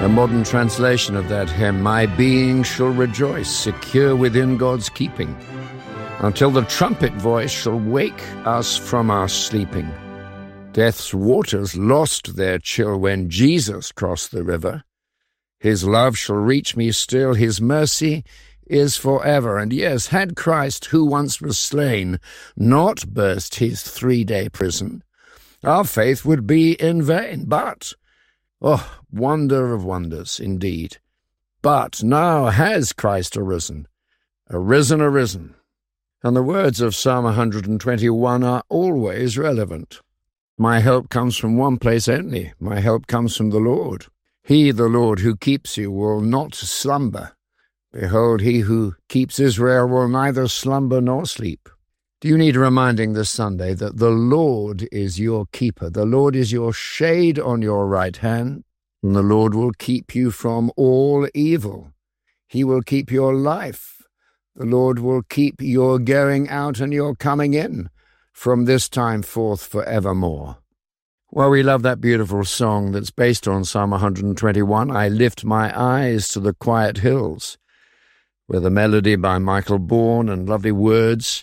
A modern translation of that hymn, my being shall rejoice, secure within God's keeping, until the trumpet voice shall wake us from our sleeping. Death's waters lost their chill when Jesus crossed the river. His love shall reach me still, his mercy is forever. And yes, had Christ, who once was slain, not burst his 3-day prison, our faith would be in vain. But, oh, wonder of wonders indeed. But now has Christ arisen, arisen, arisen. And the words of Psalm 121 are always relevant. My help comes from one place only. My help comes from the Lord. He, the Lord, who keeps you, will not slumber. Behold, he who keeps Israel will neither slumber nor sleep. Do you need reminding this Sunday that the Lord is your keeper? The Lord is your shade on your right hand, and the Lord will keep you from all evil. He will keep your life. The Lord will keep your going out and your coming in from this time forth forevermore. Well, we love that beautiful song that's based on Psalm 121, I Lift My Eyes to the Quiet Hills, with a melody by Michael Bourne and lovely words,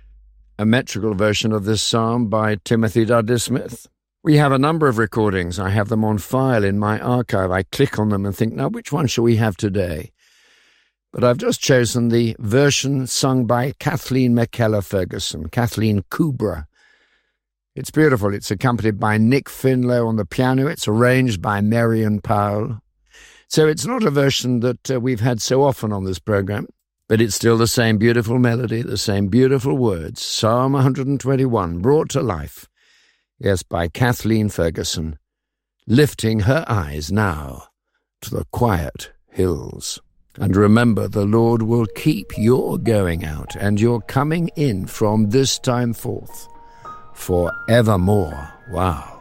a metrical version of this psalm by Timothy Dudley Smith. We have a number of recordings. I have them on file in my archive. I click on them and think, now, which one shall we have today? But I've just chosen the version sung by Kathleen McKellar Ferguson, Kathleen Kubra. It's beautiful. It's accompanied by Nick Finlow on the piano. It's arranged by Marion Powell. So it's not a version that we've had so often on this program, but it's still the same beautiful melody, the same beautiful words. Psalm 121, brought to life, yes, by Kathleen Ferguson, lifting her eyes now to the quiet hills. And remember, the Lord will keep your going out and your coming in from this time forth forevermore. Wow.